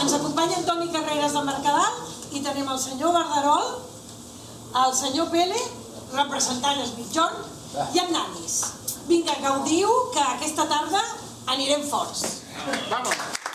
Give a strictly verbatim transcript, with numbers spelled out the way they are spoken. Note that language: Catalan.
Ens acompanya Antoni Carreras de Mercadal i tenim el senyor Verderol, el senyor Pérez, representant el mitjón, i en Nanis. Vinga, gaudiu, que aquesta tarda anirem forts. Vamos!